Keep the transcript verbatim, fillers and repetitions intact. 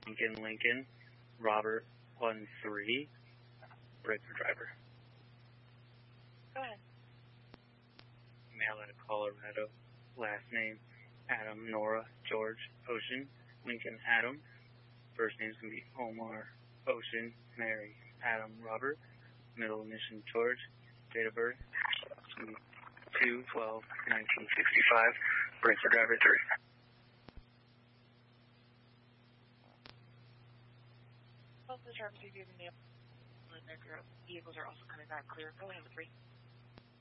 Lincoln, Lincoln, Robert, one three, breaker driver. Go ahead. Mail out of Colorado, last name, Adam, Nora, George, Ocean, Lincoln, Adam. First name's going to be Omar, Ocean, Mary, Adam, Robert. Middle initial, George. Date of birth, two twelve nineteen sixty-five, breaker driver three. Both the terms you've given me, vehicles are also coming back clear. Go ahead with three.